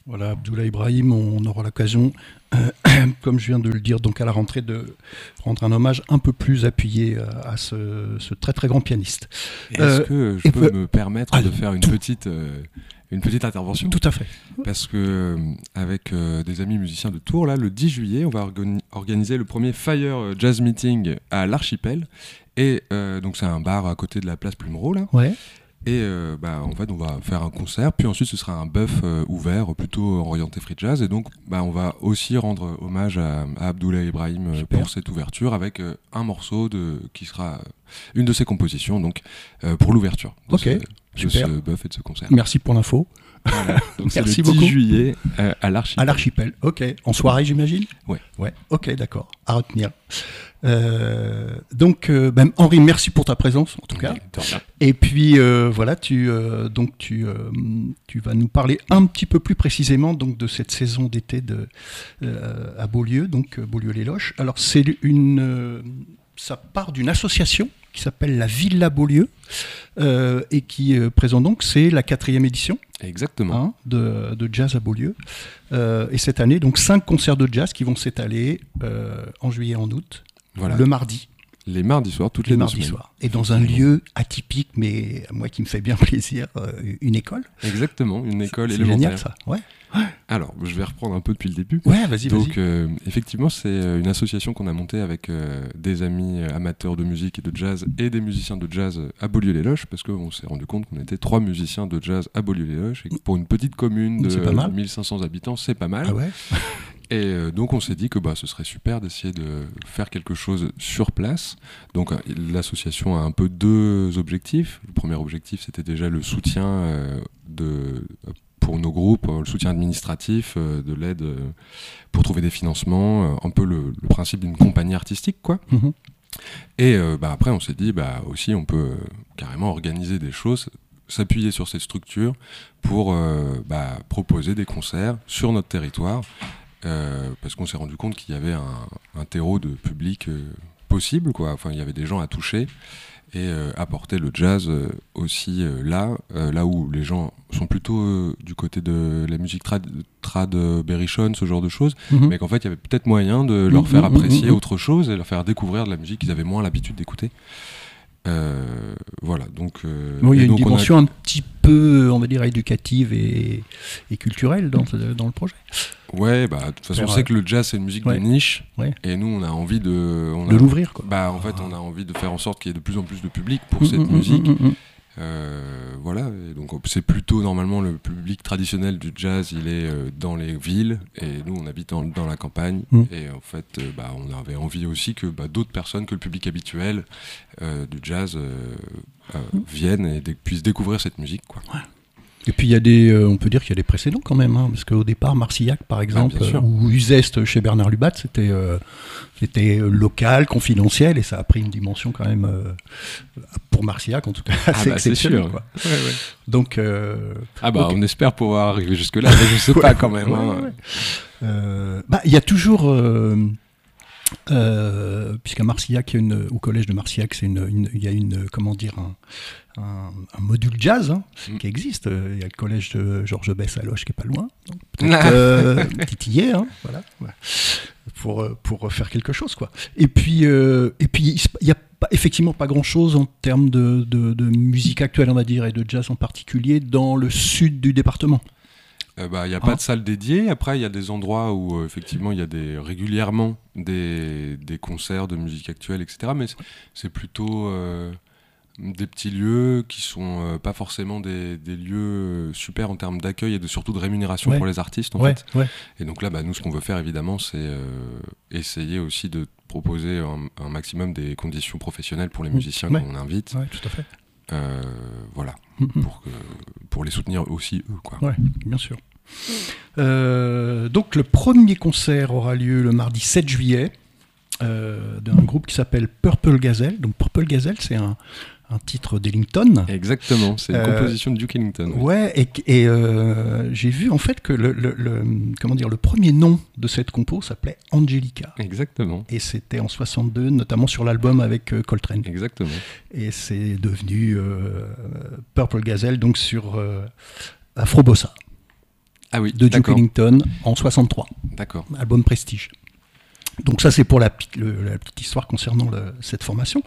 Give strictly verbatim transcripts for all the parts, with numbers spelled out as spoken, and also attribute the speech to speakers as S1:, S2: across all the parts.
S1: Voilà, Abdoulaye Ibrahim, on aura l'occasion, euh, comme je viens de le dire, donc à la rentrée, de rendre un hommage un peu plus appuyé à, à ce, ce très très grand pianiste.
S2: Est-ce euh, que je peux peu... me permettre ah, de faire une petite, euh, une petite intervention ?
S1: Tout à fait.
S2: Parce que euh, avec euh, des amis musiciens de Tours, là, le dix juillet, on va organ- organiser le premier Fire Jazz Meeting à l'Archipel. Et euh, donc c'est un bar à côté de la place Plumereau, là.
S1: Ouais.
S2: Et euh, bah, en fait, on va faire un concert, puis ensuite ce sera un buff euh, ouvert, plutôt orienté free jazz. Et donc, bah, on va aussi rendre hommage à, à Abdoulaye Ibrahim euh, pour cette ouverture avec euh, un morceau de, qui sera une de ses compositions, donc euh, pour l'ouverture de,
S1: Ok,
S2: ce, de
S1: super.
S2: ce buff et de ce concert.
S1: Merci pour l'info.
S2: Voilà. Donc c'est
S1: Merci
S2: le dix
S1: beaucoup.
S2: juillet euh, à l'Archipel.
S1: À l'Archipel, ok. En soirée, j'imagine ?
S2: Ouais.
S1: Ouais, ok, d'accord. À retenir. Euh, donc, euh, ben, Henri, merci pour ta présence, en tout cas. Et puis, euh, voilà, tu, euh, donc, tu, euh, tu vas nous parler un petit peu plus précisément donc, de cette saison d'été de, euh, à Beaulieu, donc Beaulieu-les-Loches. Alors, c'est une, euh, ça part d'une association qui s'appelle la Villa Beaulieu euh, et qui euh, présente donc, c'est la quatrième édition.
S2: Exactement.
S1: Hein, de, de jazz à Beaulieu. Euh, et cette année, donc cinq concerts de jazz qui vont s'étaler euh, en juillet et en août, voilà. Le mardi.
S2: Les mardis soirs, toutes
S1: les,
S2: les deux
S1: mardis
S2: semaines.
S1: Soirs. Et dans un lieu atypique, mais moi qui me fait bien plaisir, euh, une école.
S2: Exactement, une école
S1: c'est,
S2: élémentaire.
S1: C'est génial ça, ouais.
S2: Alors, je vais reprendre un peu depuis le début.
S1: Ouais, vas-y,
S2: Donc,
S1: vas-y.
S2: Euh, effectivement, c'est une association qu'on a montée avec euh, des amis amateurs de musique et de jazz et des musiciens de jazz à Beaulieu-les-Loches, parce qu'on s'est rendu compte qu'on était trois musiciens de jazz à Beaulieu-les-Loches, et que pour une petite commune de mille cinq cents habitants, c'est pas mal.
S1: Ah ouais.
S2: Et euh, donc, on s'est dit que bah, ce serait super d'essayer de faire quelque chose sur place. Donc, euh, l'association a un peu deux objectifs. Le premier objectif, c'était déjà le soutien euh, de... pour nos groupes, le soutien administratif, euh, de l'aide euh, pour trouver des financements, euh, un peu le, le principe d'une compagnie artistique, quoi.
S1: Mm-hmm.
S2: Et euh, bah, après, on s'est dit, bah, aussi, on peut euh, carrément organiser des choses, s'appuyer sur cette structure pour euh, bah, proposer des concerts sur notre territoire, euh, parce qu'on s'est rendu compte qu'il y avait un, un terreau de public euh, possible, quoi. Enfin, il y avait des gens à toucher. Et euh, apporter le jazz euh, aussi euh, là, euh, là où les gens sont plutôt euh, du côté de la musique trad, trad euh, berrichonne, ce genre de choses, mm-hmm. mais qu'en fait il y avait peut-être moyen de leur faire mm-hmm. apprécier mm-hmm. autre chose et leur faire découvrir de la musique qu'ils avaient moins l'habitude d'écouter. Euh, voilà, donc... Euh,
S1: oui, il y a une
S2: donc
S1: dimension
S2: a...
S1: un petit peu, on va dire, éducative et, et culturelle dans, dans le projet.
S2: Ouais, bah, de toute façon, on sait que le jazz, c'est une musique
S1: ouais.
S2: de niche,
S1: ouais.
S2: et nous, on a envie de... On
S1: de
S2: a,
S1: l'ouvrir, quoi.
S2: Bah, en fait, on a envie de faire en sorte qu'il y ait de plus en plus de public pour mmh, cette mmh, musique. Mmh, mmh. Euh, voilà, et donc c'est plutôt, normalement, le public traditionnel du jazz, il est euh, dans les villes, et nous, on habite dans, dans la campagne, mmh. et en fait, euh, bah, on avait envie aussi que bah, d'autres personnes que le public habituel euh, du jazz euh, euh, mmh. viennent et d- puissent découvrir cette musique, quoi.
S1: Ouais. Et puis il y a des, euh, on peut dire qu'il y a des précédents quand même, hein, parce qu'au départ Marcillac par exemple,
S2: ah,
S1: euh, ou Uzeste chez Bernard Lubat, c'était, euh, c'était local, confidentiel, et ça a pris une dimension quand même, euh, pour Marcillac en tout cas,
S2: ah
S1: assez
S2: bah,
S1: exceptionnelle.
S2: C'est sûr.
S1: Quoi.
S2: Ouais, ouais.
S1: Donc, euh,
S2: ah bah
S1: okay.
S2: on espère pouvoir arriver jusque là, mais je sais
S1: ouais,
S2: pas quand même.
S1: Ouais,
S2: hein.
S1: ouais, ouais. Euh, bah il y a toujours. Euh, Euh, puisqu'à Marcillac, il y a une, au collège de Marcillac, c'est une, une, il y a une, comment dire, un, un, un module jazz hein, mm. qui existe. Il y a le collège de Georges Besse à Loches qui est pas loin. Donc peut-être euh, titiller, hein, voilà, voilà, pour pour faire quelque chose, quoi. Et puis euh, et puis il y a pas, effectivement pas grand-chose en termes de, de, de musique actuelle, on va dire, et de jazz en particulier dans le sud du département.
S2: Il n'y euh, bah, a ah. pas de salle dédiée. Après, il y a des endroits où, euh, effectivement, il y a des, régulièrement des, des concerts de musique actuelle, et cetera. Mais c'est, c'est plutôt euh, des petits lieux qui ne sont euh, pas forcément des, des lieux super en termes d'accueil et de, surtout de rémunération ouais. pour les artistes, en
S1: ouais,
S2: fait.
S1: Ouais.
S2: Et donc là, bah, nous, ce qu'on veut faire, évidemment, c'est euh, essayer aussi de proposer un, un maximum des conditions professionnelles pour les musiciens
S1: ouais.
S2: qu'on invite.
S1: Ouais, tout à fait.
S2: Euh, voilà,
S1: mm-hmm.
S2: pour, que, pour les soutenir aussi, eux, quoi.
S1: Ouais, bien sûr. Euh, donc le premier concert aura lieu le mardi sept juillet euh, d'un groupe qui s'appelle Purple Gazelle. Donc Purple Gazelle, c'est un, un titre d'Ellington.
S2: Exactement, c'est une
S1: euh,
S2: composition de Duke Ellington. Oui.
S1: Ouais, et, et euh, j'ai vu en fait que le, le, le, comment dire, le premier nom de cette compo s'appelait Angelica.
S2: Exactement.
S1: Et c'était en soixante-deux, notamment sur l'album avec euh, Coltrane.
S2: Exactement.
S1: Et c'est devenu euh, Purple Gazelle, donc sur euh, Afro Bossa.
S2: ah oui,
S1: de Duke
S2: d'accord.
S1: Ellington en soixante-trois.
S2: D'accord.
S1: Album Prestige. Donc ça, c'est pour la, le, la petite histoire concernant le, cette formation.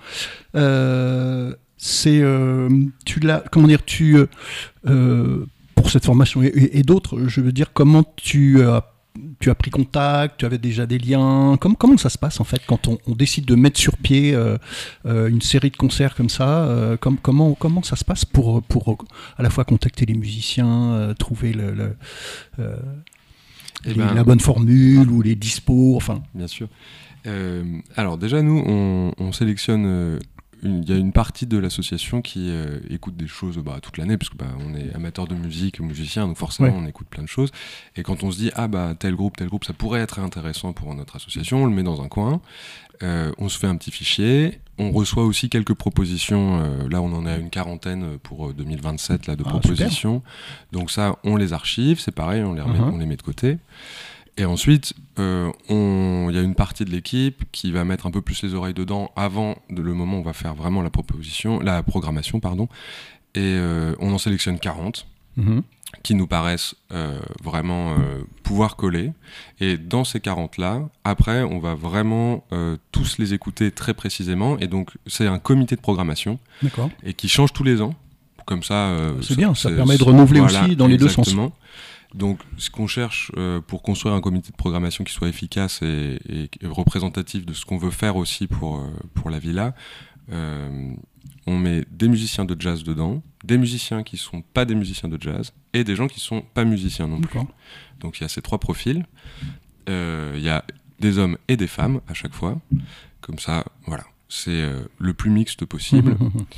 S1: Euh, c'est, euh, tu l'as, comment dire, tu, euh, pour cette formation et, et, et d'autres, je veux dire, comment tu as, tu as pris contact, tu avais déjà des liens, comment, comment ça se passe en fait quand on, on décide de mettre sur pied euh, euh, une série de concerts comme ça, euh, com, comment, comment ça se passe pour, pour à la fois contacter les musiciens, euh, trouver le... le euh, Les, ben, la bonne formule ou les dispos, enfin.
S2: Bien sûr. Euh, alors déjà, nous, on, on sélectionne. Euh, il y a une partie de l'association qui euh, écoute des choses bah, toute l'année, parce que bah, on est amateur de musique, musicien, donc forcément, ouais. on écoute plein de choses. Et quand on se dit ah bah tel groupe, tel groupe, ça pourrait être intéressant pour notre association, on le met dans un coin. Euh, on se fait un petit fichier. On reçoit aussi quelques propositions. Euh, là, on en a une quarantaine pour deux mille vingt-sept là, de ah, propositions. Super. Donc ça, on les archive. C'est pareil, on les, remet, uh-huh. on les met de côté. Et ensuite, il euh, y a une partie de l'équipe qui va mettre un peu plus les oreilles dedans avant de, le moment où on va faire vraiment la proposition, la programmation, pardon. Et euh, on en sélectionne quarante. Uh-huh. Qui nous paraissent euh, vraiment euh, pouvoir coller. Et dans ces quarante-là, après, on va vraiment euh, tous les écouter très précisément. Et donc, c'est un comité de programmation
S1: D'accord.
S2: et qui change tous les ans. Comme ça... Euh,
S1: c'est ça, bien, ça permet de renouveler voilà, aussi dans les
S2: exactement.
S1: deux sens.
S2: Donc, ce qu'on cherche euh, pour construire un comité de programmation qui soit efficace et, et, et représentatif de ce qu'on veut faire aussi pour, euh, pour la villa, euh, on met des musiciens de jazz dedans, des musiciens qui ne sont pas des musiciens de jazz et des gens qui ne sont pas musiciens non plus. D'accord. Donc il y a ces trois profils. Euh, il y a des hommes et des femmes à chaque fois. Comme ça, voilà, c'est euh, le plus mixte possible.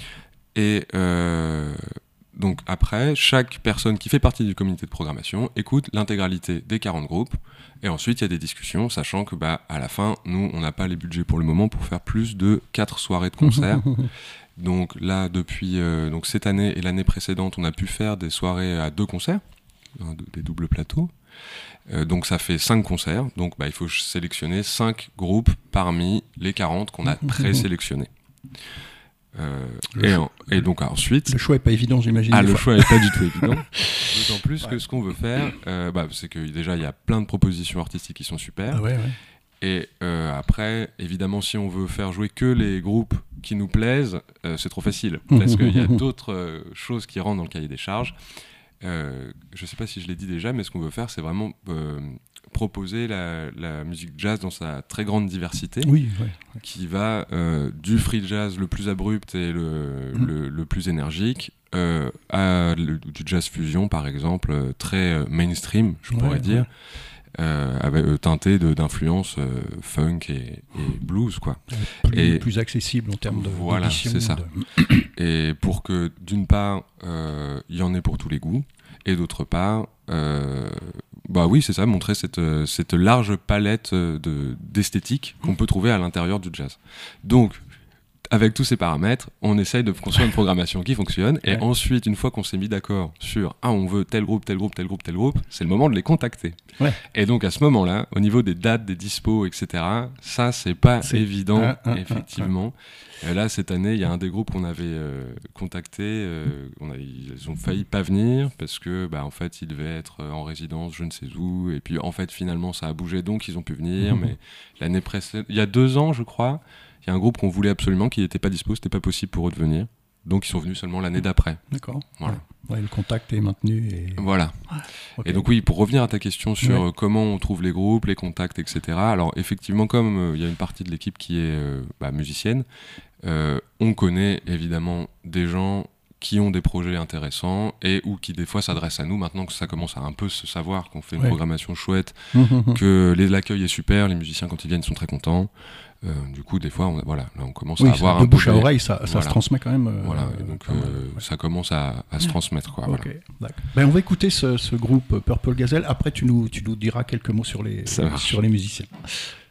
S2: Et euh, donc après, chaque personne qui fait partie du comité de programmation écoute l'intégralité des quarante groupes. Et ensuite, il y a des discussions, sachant que bah, à la fin, nous, on n'a pas les budgets pour le moment pour faire plus de quatre soirées de concert. Donc là, depuis euh, donc cette année et l'année précédente, on a pu faire des soirées à deux concerts, hein, des doubles plateaux. Euh, donc ça fait cinq concerts. Donc bah, il faut sélectionner cinq groupes parmi les quarante qu'on a présélectionnés. Euh, et, en, et donc ensuite...
S1: Le choix n'est pas évident, j'imagine.
S2: Ah, le fois. choix n'est pas du tout évident. D'autant plus ouais. que ce qu'on veut faire, euh, bah, c'est que déjà, il y a plein de propositions artistiques qui sont super.
S1: Ah ouais, ouais.
S2: Et euh, après, évidemment, si on veut faire jouer que les groupes qui nous plaisent, euh, c'est trop facile. Parce qu'il y a d'autres euh, choses qui rentrent dans le cahier des charges. Euh, je ne sais pas si je l'ai dit déjà, mais ce qu'on veut faire, c'est vraiment euh, proposer la, la musique jazz dans sa très grande diversité.
S1: Oui, ouais, ouais.
S2: Qui va euh, du free jazz le plus abrupt et le, mmh. le, le plus énergique euh, à le, du jazz fusion, par exemple, très euh, mainstream, je ouais, pourrais dire. Ouais. Euh, avec, euh, teinté de, d'influence euh, funk et, et blues quoi.
S1: Plus, et, plus accessible en termes de
S2: voilà c'est ça
S1: de...
S2: et pour que d'une part il euh, y en ait pour tous les goûts et d'autre part euh, bah oui c'est ça montrer cette, cette large palette de, d'esthétique qu'on peut trouver à l'intérieur du jazz. Donc avec tous ces paramètres, on essaye de construire une programmation qui fonctionne et ouais. ensuite, une fois qu'on s'est mis d'accord sur ah, on veut tel groupe, tel groupe, tel groupe, tel groupe, c'est le moment de les contacter.
S1: Ouais.
S2: Et donc à ce moment-là, au niveau des dates, des dispos, et cetera, ça c'est pas c'est... évident, ah, ah, effectivement. Ah, ah. Là, cette année, il y a un des groupes qu'on avait euh, contacté, euh, on a, ils ont failli pas venir parce que bah, en fait, ils devaient être en résidence, je ne sais où, et puis en fait, finalement, ça a bougé, donc ils ont pu venir. Mmh. Mais l'année précédente, il y a deux ans, je crois. Il y a un groupe qu'on voulait absolument qui n'était pas dispo, c'était pas possible pour eux de venir. Donc ils sont venus seulement l'année d'après.
S1: D'accord.
S2: Voilà.
S1: Ouais, le contact est maintenu. Et...
S2: Voilà.
S1: Ouais. Okay.
S2: Et donc oui, pour revenir à ta question sur
S1: ouais.
S2: comment on trouve les groupes, les contacts, et cetera. Alors effectivement, comme il euh, y a une partie de l'équipe qui est euh, bah, musicienne, euh, on connaît évidemment des gens qui ont des projets intéressants et ou qui des fois s'adressent à nous maintenant que ça commence à un peu se savoir qu'on fait une ouais. programmation chouette, que les, l'accueil est super, les musiciens quand ils viennent sont très contents. Euh, du coup, des fois, on, voilà, là, on commence
S1: oui,
S2: à avoir
S1: de
S2: un
S1: bouche
S2: peu
S1: à oreille, ça, ça
S2: voilà.
S1: se transmet quand même. Euh,
S2: voilà, et donc euh, ouais. ça commence à, à se transmettre, quoi.
S1: Okay, voilà. Ben, on va écouter ce, ce groupe Purple Gazelle. Après, tu nous, tu nous diras quelques mots sur les, sur les musiciens.